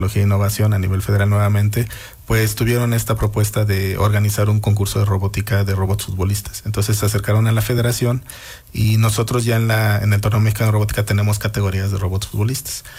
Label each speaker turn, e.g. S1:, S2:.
S1: Tecnología e Innovación a nivel federal nuevamente, pues tuvieron esta propuesta de organizar un concurso de robótica de robots futbolistas. Entonces se acercaron a la federación y nosotros ya en el torneo mexicano de robótica tenemos categorías de robots futbolistas.